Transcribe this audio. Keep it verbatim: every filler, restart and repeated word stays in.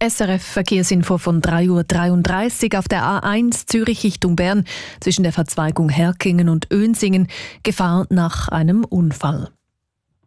S R F Verkehrsinfo von drei Uhr dreiunddreißig auf der A eins Zürich Richtung Bern zwischen der Verzweigung Herkingen und Önsingen. Gefahr nach einem Unfall.